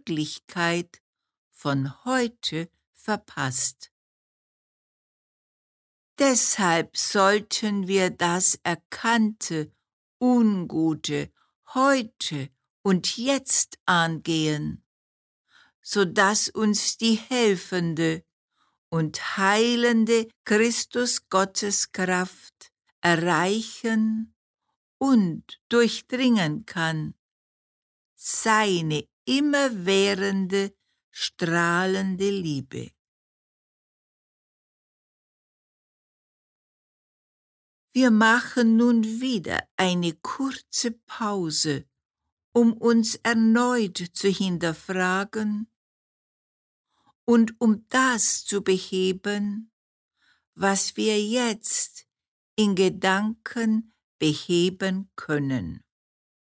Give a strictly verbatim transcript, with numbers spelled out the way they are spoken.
Wirklichkeit von heute verpasst. Deshalb sollten wir das Erkannte, Ungute heute und jetzt angehen, so dass uns die helfende und heilende Christus-Gottes-Kraft erreichen und durchdringen kann, seine immerwährende, strahlende Liebe. Wir machen nun wieder eine kurze Pause, um uns erneut zu hinterfragen und um das zu beheben, was wir jetzt in Gedanken beheben können.